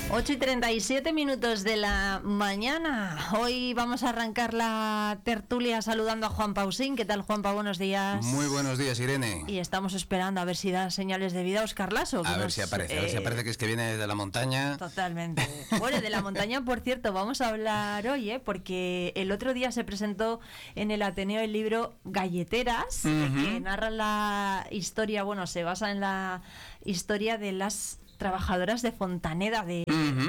8:37 de la mañana. Hoy vamos a arrancar la tertulia saludando a Juan Pausín. ¿Qué tal, Juanpa? Buenos días. Muy buenos días, Irene. Y estamos esperando a ver si da señales de vida Óscar Laso. A ver si aparece, que es que viene de la montaña. Totalmente. Bueno, de la montaña, por cierto, vamos a hablar hoy, porque el otro día se presentó en el Ateneo el libro Galleteras, que narra la historia, bueno, se basa en la historia de las trabajadoras de Fontaneda, de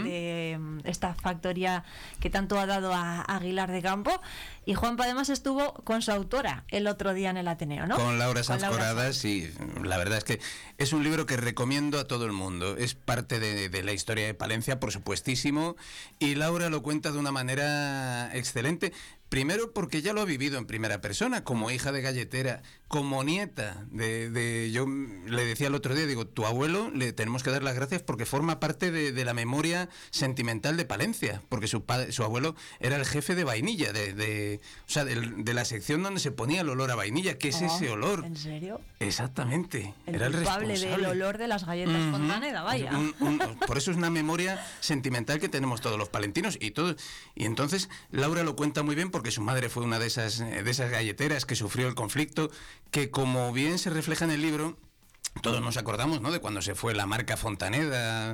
esta factoría que tanto ha dado a Aguilar de Campo. Y Juanpa además estuvo con su autora el otro día en el Ateneo, ¿no? Con Laura Sanz Corradas, sí. La verdad es que es un libro que recomiendo a todo el mundo. Es parte de la historia de Palencia, por supuestísimo, y Laura lo cuenta de una manera excelente. Primero porque ya lo ha vivido en primera persona, como hija de galletera, como nieta yo le decía el otro día, digo, tu abuelo le tenemos que dar las gracias porque forma parte de la memoria sentimental de Palencia, porque su abuelo era el jefe de vainilla, de la sección donde se ponía el olor a vainilla. ¿Qué es ese olor? ¿En serio? Exactamente. Era el culpable del olor de las galletas Fontaneda, vaya. Por eso es una memoria sentimental que tenemos todos los palentinos y todos. Y entonces Laura lo cuenta muy bien porque su madre fue una de esas galleteras que sufrió el conflicto, que como bien se refleja en el libro, todos nos acordamos, ¿no?, de cuando se fue la marca Fontaneda,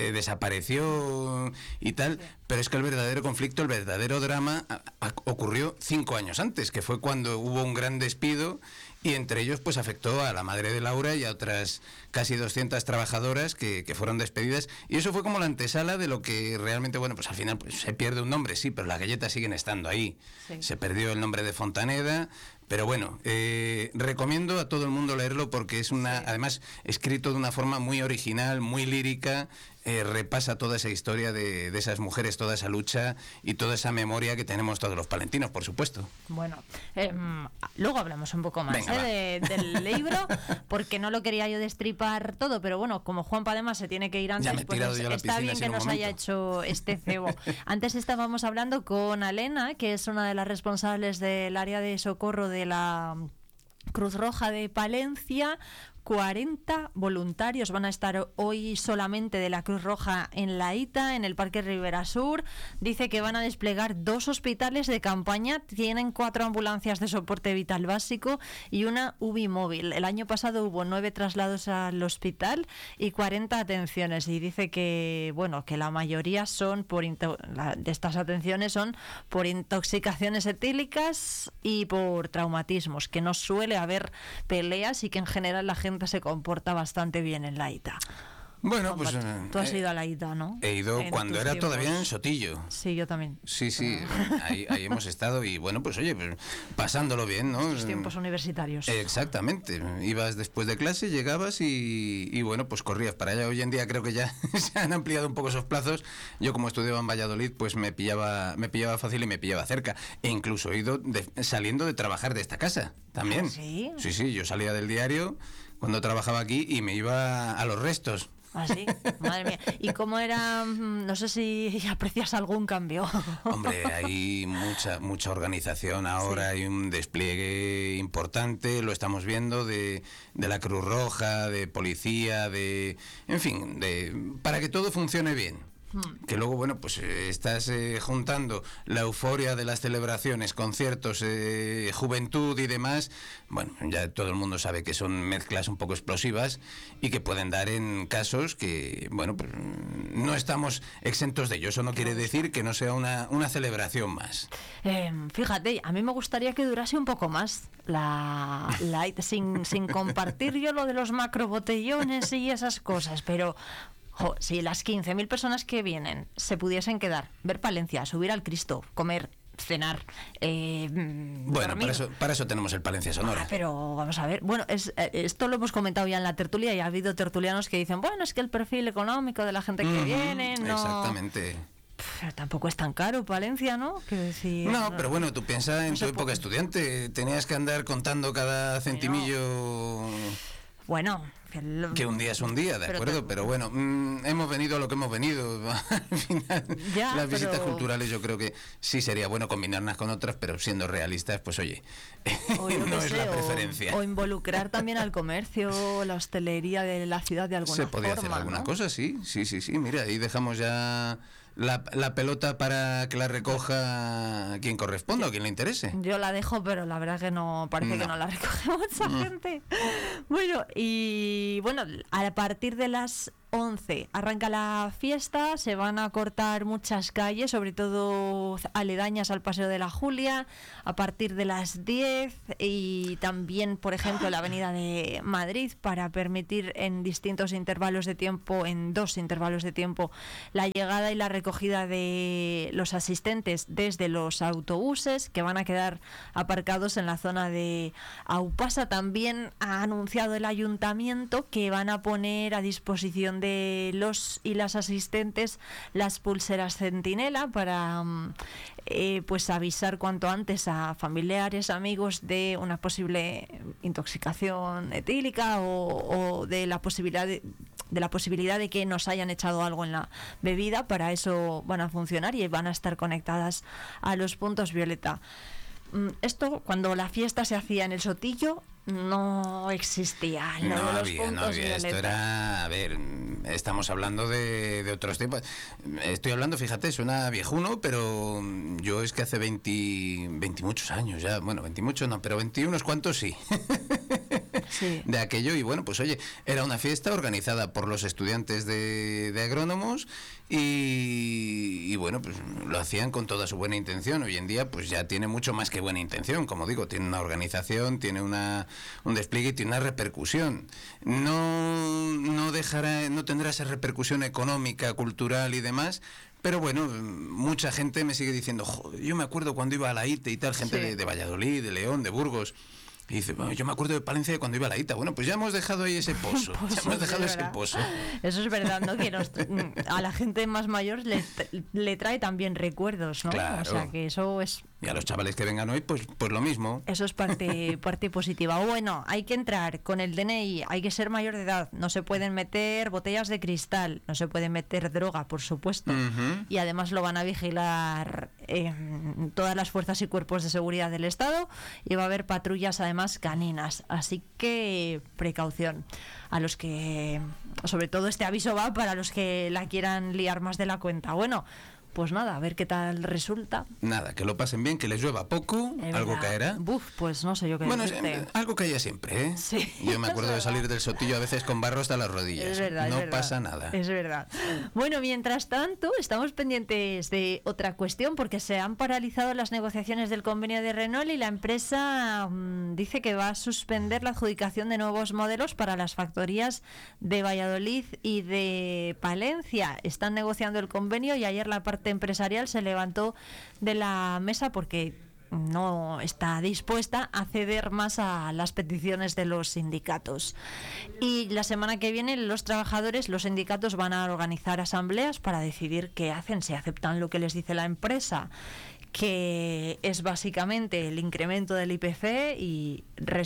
desapareció y tal, pero es que el verdadero conflicto, el verdadero drama ocurrió 5 años antes, que fue cuando hubo un gran despido y entre ellos pues afectó a la madre de Laura y a otras casi 200 trabajadoras que fueron despedidas, y eso fue como la antesala de lo que realmente, bueno, pues al final pues, se pierde un nombre, sí, pero las galletas siguen estando ahí. Sí. Se perdió el nombre de Fontaneda. Pero bueno, recomiendo a todo el mundo leerlo porque es además escrito de una forma muy original, muy lírica, repasa toda esa historia de esas mujeres, toda esa lucha y toda esa memoria que tenemos todos los palentinos, por supuesto. Bueno, luego hablamos un poco más del libro, porque no lo quería yo destripar todo, pero bueno, como Juanpa además se tiene que ir antes, pues está bien que nos haya hecho este cebo. Antes estábamos hablando con Alena, que es una de las responsables del área de socorro de la Cruz Roja de Palencia. 40 voluntarios van a estar hoy solamente de la Cruz Roja en La Hita, en el Parque Ribera Sur. Dice que van a desplegar 2 hospitales de campaña, tienen 4 ambulancias de soporte vital básico y una UBI móvil. El año pasado hubo 9 traslados al hospital y 40 atenciones, y dice que, bueno, que la mayoría son de estas atenciones son por intoxicaciones etílicas y por traumatismos, que no suele haber peleas y que en general la gente se comporta bastante bien en La Hita. Bueno, pues tú has ido a La Hita, ¿no? He ido cuando era todavía en Sotillo. Sí, yo también. Sí, ahí hemos estado y bueno, pues oye, pues, pasándolo bien, ¿no? Los tiempos universitarios. Exactamente. Ibas después de clase, llegabas y bueno, pues corrías para allá. Hoy en día creo que ya se han ampliado un poco esos plazos. Yo como estudiaba en Valladolid, pues me pillaba fácil y me pillaba cerca. E incluso he ido saliendo de trabajar de esta casa también. ¿Ah, sí? Sí, yo salía del diario cuando trabajaba aquí y me iba a los restos. ¿Ah, sí? Madre mía. ¿Y cómo era? No sé si aprecias algún cambio. Hombre, hay mucha organización ahora, sí. Hay un despliegue importante, lo estamos viendo, de la Cruz Roja, de policía, en fin, para que todo funcione bien. Que luego, bueno, pues estás juntando la euforia de las celebraciones, conciertos, juventud y demás. Bueno, ya todo el mundo sabe que son mezclas un poco explosivas y que pueden dar en casos que, bueno, pues no estamos exentos de ello. Eso no quiere decir que no sea una celebración más. Fíjate, a mí me gustaría que durase un poco más sin compartir yo lo de los macrobotellones y esas cosas, pero si las 15.000 personas que vienen se pudiesen quedar, ver Palencia, subir al Cristo, comer, cenar, bueno, para eso tenemos el Palencia Sonora. Pero vamos a ver, bueno, esto lo hemos comentado ya en la tertulia y ha habido tertulianos que dicen, bueno, es que el perfil económico de la gente que viene no... Exactamente. Pero tampoco es tan caro Palencia, ¿no? No, pero bueno, tú piensas en tu época estudiante, tenías que andar contando cada centimillo... Bueno, Que un día es un día, de acuerdo, pero bueno, hemos venido a lo que hemos venido. Al final, las visitas culturales yo creo que sí sería bueno combinarlas con otras, pero siendo realistas, pues oye, no es la preferencia. O involucrar también al comercio, la hostelería de la ciudad de alguna forma. Se podría hacer alguna cosa, sí. Mira, ahí dejamos ya la pelota para que la recoja quien corresponda o quien le interese. Yo la dejo, pero la verdad que no parece que no la recoge mucha gente. Bueno, y bueno, a partir de las 11 arranca la fiesta, se van a cortar muchas calles, sobre todo aledañas al Paseo de la Julia, a partir de las 10, y también, por ejemplo, la Avenida de Madrid, para permitir en distintos intervalos de tiempo, en 2 intervalos de tiempo, la llegada y la recogida de los asistentes desde los autobuses, que van a quedar aparcados en la zona de Aupasa. También ha anunciado el ayuntamiento que van a poner a disposición de los y las asistentes las pulseras centinela para pues avisar cuanto antes a familiares, amigos de una posible intoxicación etílica o de la posibilidad de que nos hayan echado algo en la bebida. Para eso van a funcionar y van a estar conectadas a los puntos violeta. Esto, cuando la fiesta se hacía en el Sotillo, no existía. No había. Esto era, a ver, estamos hablando de otros tiempos. Estoy hablando, fíjate, suena viejuno, pero yo es que hace 20 muchos años ya, bueno, 20 muchos no, pero 21 unos cuantos sí. Sí. De aquello, y bueno, pues oye, era una fiesta organizada por los estudiantes de agrónomos y bueno, pues lo hacían con toda su buena intención. Hoy en día pues ya tiene mucho más que buena intención, como digo, tiene una organización, tiene un despliegue y tiene una repercusión. No tendrá esa repercusión económica, cultural y demás. Pero bueno, mucha gente me sigue diciendo, yo me acuerdo cuando iba a la ITE y tal, gente de Valladolid, de León, de Burgos. Y dice, bueno, yo me acuerdo de Palencia cuando iba a la ITA. Bueno, pues ya hemos dejado ahí ese pozo. Eso es verdad, ¿no? Que a la gente más mayor le trae también recuerdos, ¿no? Claro. O sea, que eso es... Y a los chavales que vengan hoy, pues lo mismo. Eso es parte positiva. Bueno, hay que entrar con el DNI, hay que ser mayor de edad, no se pueden meter botellas de cristal, no se puede meter droga, por supuesto. Uh-huh. Y además lo van a vigilar todas las fuerzas y cuerpos de seguridad del Estado, y va a haber patrullas además caninas. Así que precaución. A los que, sobre todo este aviso va para los que la quieran liar más de la cuenta. Bueno, pues nada, a ver qué tal resulta. Nada, que lo pasen bien, que les llueva poco, algo caerá. Pues no sé yo qué decirte. Algo caía siempre, ¿eh? Sí. Yo me acuerdo de salir del Sotillo a veces con barro hasta las rodillas. Es verdad, no pasa nada. Es verdad. Bueno, mientras tanto, estamos pendientes de otra cuestión, porque se han paralizado las negociaciones del convenio de Renault y la empresa dice que va a suspender la adjudicación de nuevos modelos para las factorías de Valladolid y de Palencia. Están negociando el convenio y ayer la parte empresarial se levantó de la mesa porque no está dispuesta a ceder más a las peticiones de los sindicatos. Y la semana que viene los sindicatos van a organizar asambleas para decidir qué hacen, si aceptan lo que les dice la empresa, que es básicamente el incremento del IPC, y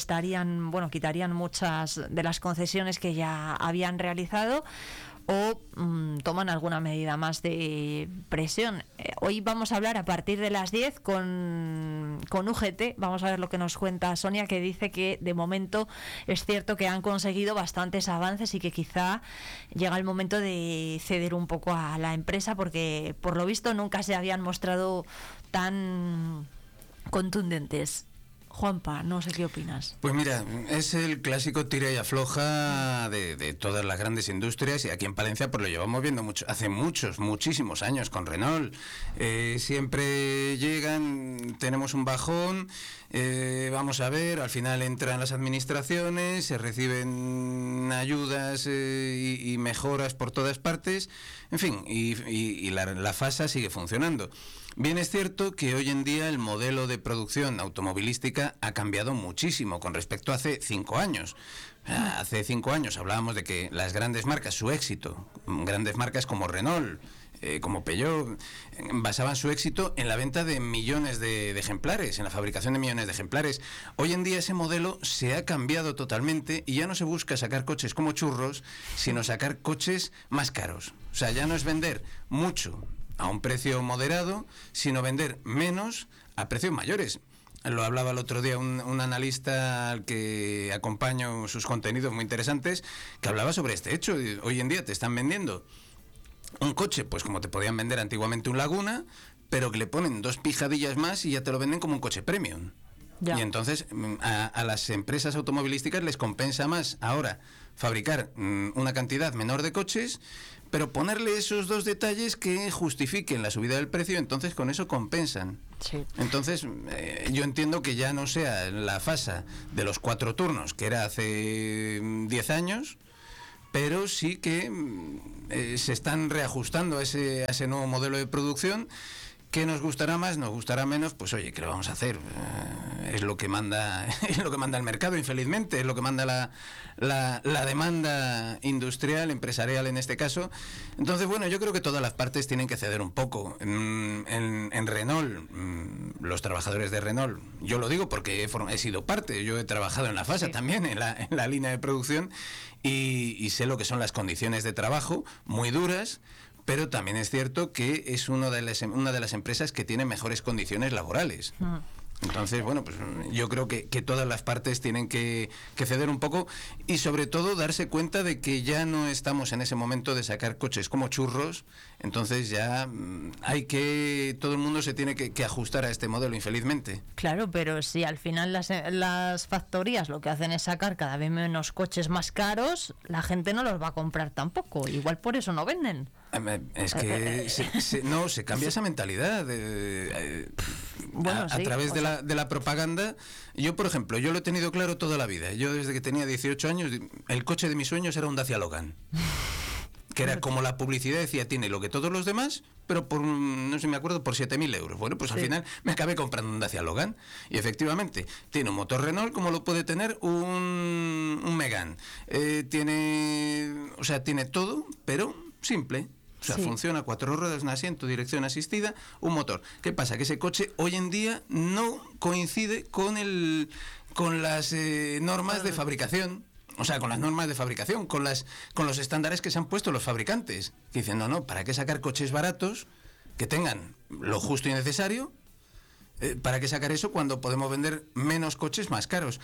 quitarían muchas de las concesiones que ya habían realizado, o toman alguna medida más de presión. Hoy vamos a hablar a partir de las 10 con UGT. Vamos a ver lo que nos cuenta Sonia, que dice que de momento es cierto que han conseguido bastantes avances y que quizá llega el momento de ceder un poco a la empresa, porque por lo visto nunca se habían mostrado tan contundentes. Juanpa, no sé qué opinas. Pues mira, es el clásico tira y afloja de todas las grandes industrias, y aquí en Palencia pues lo llevamos viendo hace muchísimos años con Renault. Siempre llegan, tenemos un bajón, vamos a ver, al final entran las administraciones, se reciben ayudas y mejoras por todas partes, en fin, y la FASA sigue funcionando. Bien es cierto que hoy en día el modelo de producción automovilística ha cambiado muchísimo con respecto a hace 5 años. Hace 5 años hablábamos de que las grandes marcas, su éxito, grandes marcas como Renault, como Peugeot, basaban su éxito en la venta de millones de ejemplares, en la fabricación de millones de ejemplares. Hoy en día ese modelo se ha cambiado totalmente y ya no se busca sacar coches como churros, sino sacar coches más caros. O sea, ya no es vender mucho a un precio moderado, sino vender menos a precios mayores. Lo hablaba el otro día un analista al que acompaño sus contenidos muy interesantes, que hablaba sobre este hecho. Hoy en día te están vendiendo un coche, pues como te podían vender antiguamente un Laguna, pero que le ponen 2 pijadillas más y ya te lo venden como un coche premium. Ya. Y entonces a las empresas automovilísticas les compensa más ahora fabricar una cantidad menor de coches, pero ponerle esos 2 detalles que justifiquen la subida del precio, entonces con eso compensan. Sí. Entonces yo entiendo que ya no sea la fase de los 4 turnos, que era hace 10 años, pero sí que se están reajustando a ese nuevo modelo de producción. ¿Qué nos gustará más? ¿Nos gustará menos? Pues oye, ¿qué lo vamos a hacer? Es lo que manda el mercado, infelizmente, es lo que manda la demanda industrial, empresarial en este caso. Entonces, bueno, yo creo que todas las partes tienen que ceder un poco. En Renault, los trabajadores de Renault, yo lo digo porque he sido parte, yo he trabajado en la FASA también, en la línea de producción, y sé lo que son las condiciones de trabajo, muy duras. Pero también es cierto que es una de las empresas que tiene mejores condiciones laborales. Entonces, bueno, pues yo creo que todas las partes tienen que ceder un poco y sobre todo darse cuenta de que ya no estamos en ese momento de sacar coches como churros. Entonces ya todo el mundo se tiene que ajustar a este modelo, infelizmente. Claro, pero si al final las factorías lo que hacen es sacar cada vez menos coches más caros, la gente no los va a comprar tampoco. Igual por eso no venden. Es que se cambia esa mentalidad a través de la propaganda. Yo, por ejemplo, yo lo he tenido claro toda la vida. Yo desde que tenía 18 años, el coche de mis sueños era un Dacia Logan. Que era como la publicidad decía, tiene lo que todos los demás, pero por, no sé, me acuerdo, por 7.000 euros. Bueno, pues al final me acabé comprando un Dacia Logan. Y efectivamente, tiene un motor Renault como lo puede tener un Megane. Tiene todo, pero simple. O sea, funciona 4 ruedas, un asiento, dirección asistida, un motor. ¿Qué pasa? Que ese coche hoy en día no coincide con las normas de fabricación. O sea, con las normas de fabricación, con los estándares que se han puesto los fabricantes. Que dicen, no, ¿para qué sacar coches baratos que tengan lo justo y necesario? ¿Para qué sacar eso cuando podemos vender menos coches más caros?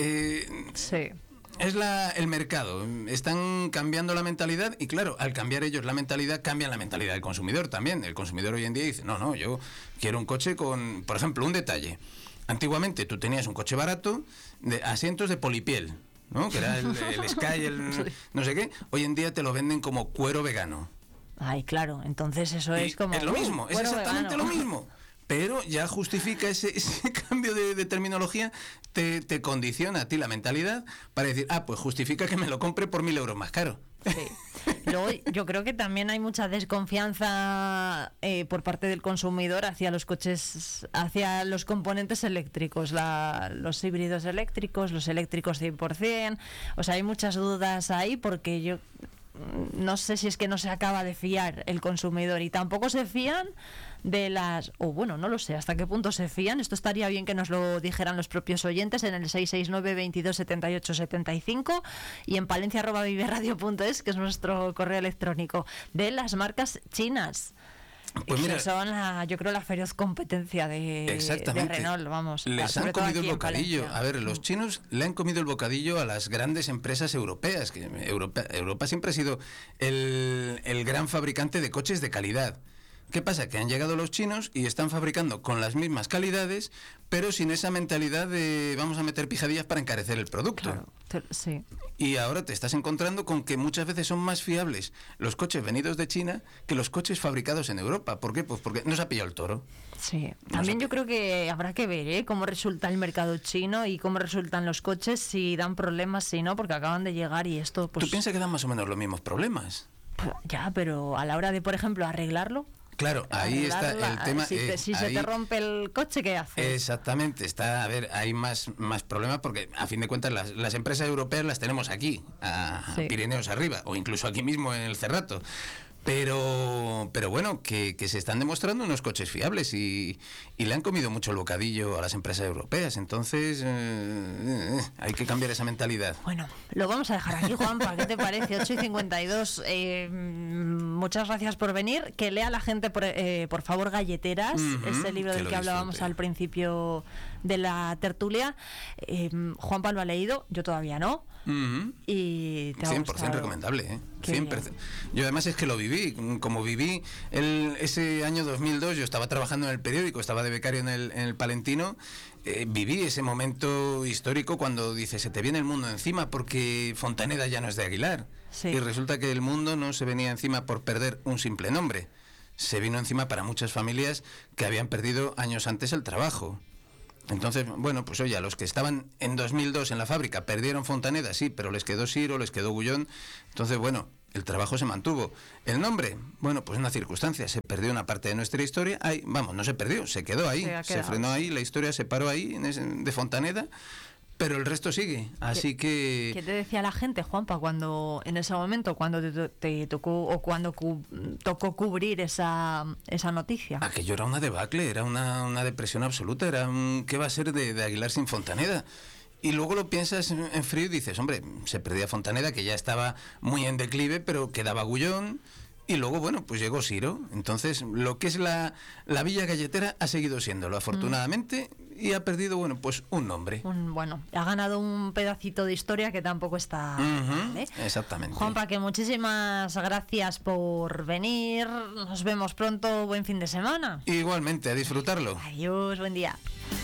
Sí. Es el mercado. Están cambiando la mentalidad y claro, al cambiar ellos la mentalidad, cambian la mentalidad del consumidor también. El consumidor hoy en día dice, no, yo quiero un coche con, por ejemplo, un detalle. Antiguamente tú tenías un coche barato de asientos de polipiel, ¿no? Que era el Sky, no sé qué. Hoy en día te lo venden como cuero vegano. Ay, claro, entonces eso es como... Es lo mismo, es exactamente vegano. Lo mismo. Pero ya justifica ese cambio de terminología, te condiciona a ti la mentalidad para decir, pues justifica que me lo compre por 1.000 euros más caro. Sí. Luego yo creo que también hay mucha desconfianza por parte del consumidor hacia los coches, hacia los componentes eléctricos, los híbridos eléctricos, los eléctricos 100%. O sea, hay muchas dudas ahí porque yo no sé si es que no se acaba de fiar el consumidor y tampoco se fían de no lo sé hasta qué punto se fían. Esto estaría bien que nos lo dijeran los propios oyentes en el 669-2278-75 y en palencia@viveradio.es, que es nuestro correo electrónico, de las marcas chinas. Pues mira, son yo creo la feroz competencia de Renault, vamos. Les han comido el bocadillo. A ver, los chinos le han comido el bocadillo a las grandes empresas europeas, que Europa siempre ha sido el gran fabricante de coches de calidad. ¿Qué pasa? Que han llegado los chinos y están fabricando con las mismas calidades, pero sin esa mentalidad de vamos a meter pijadillas para encarecer el producto. Claro, sí. Y ahora te estás encontrando con que muchas veces son más fiables los coches venidos de China que los coches fabricados en Europa. ¿Por qué? Pues porque nos ha pillado el toro. Sí. También yo creo que habrá que ver cómo resulta el mercado chino y cómo resultan los coches, si dan problemas, si no, porque acaban de llegar y esto... pues... ¿Tú piensas que dan más o menos los mismos problemas? Ya, pero a la hora de, por ejemplo, arreglarlo... Claro, ahí está el tema. Si se te rompe el coche, ¿qué haces? Exactamente, hay más problemas porque a fin de cuentas las empresas europeas las tenemos aquí, a Pirineos arriba, o incluso aquí mismo en el Cerrato. Pero bueno, que se están demostrando unos coches fiables y le han comido mucho el bocadillo a las empresas europeas. Entonces, hay que cambiar esa mentalidad. Bueno, lo vamos a dejar aquí, Juanpa. ¿Qué te parece? 8:52. Muchas gracias por venir. Que lea la gente, por favor, Galleteras, ese libro del que hablábamos al principio de la tertulia. Juanpa lo ha leído, yo todavía no. Y te ha 100% gustado. Recomendable, ¿eh? 100%. Yo además es que lo viví, como viví ese año 2002, yo estaba trabajando en el periódico, estaba de becario en el Palentino, viví ese momento histórico cuando dice, se te viene el mundo encima porque Fontaneda ya no es de Aguilar. Sí. Y resulta que el mundo no se venía encima por perder un simple nombre, se vino encima para muchas familias que habían perdido años antes el trabajo. Entonces, bueno, pues oye, a los que estaban en 2002 en la fábrica perdieron Fontaneda, sí, pero les quedó Siro, les quedó Gullón. Entonces, bueno, el trabajo se mantuvo. El nombre, bueno, pues una circunstancia, se perdió una parte de nuestra historia. Ahí, vamos, no se perdió, se quedó ahí, se frenó ahí, la historia se paró ahí de Fontaneda. Pero el resto sigue, así que... ¿Qué te decía la gente, Juanpa, cuando en ese momento, cuando te tocó o cuando tocó cubrir esa noticia? Aquello era una debacle, era una depresión absoluta, era ¿qué va a ser de Aguilar sin Fontaneda? Y luego lo piensas en frío y dices, hombre, se perdía Fontaneda, que ya estaba muy en declive, pero quedaba Gullón... Y luego, bueno, pues llegó Siro. Entonces, lo que es la Villa Galletera ha seguido siéndolo, afortunadamente, y ha perdido, bueno, pues un nombre. Bueno, ha ganado un pedacito de historia que tampoco está mal, ¿eh? Exactamente. Juanpa, que muchísimas gracias por venir. Nos vemos pronto. Buen fin de semana. Igualmente, a disfrutarlo. Adiós, buen día.